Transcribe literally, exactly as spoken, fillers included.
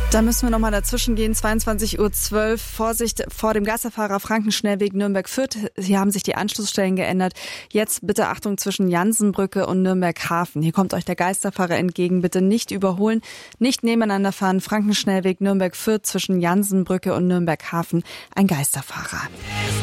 Da müssen wir nochmal dazwischen gehen. zweiundzwanzig Uhr zwölf. Vorsicht vor dem Geisterfahrer Frankenschnellweg Nürnberg-Fürth. Hier haben sich die Anschlussstellen geändert. Jetzt bitte Achtung zwischen Jansenbrücke und Nürnberg-Hafen. Hier kommt euch der Geisterfahrer entgegen. Bitte nicht überholen, nicht nebeneinander fahren. Frankenschnellweg Nürnberg-Fürth zwischen Jansenbrücke und Nürnberg-Hafen. Ein Geisterfahrer.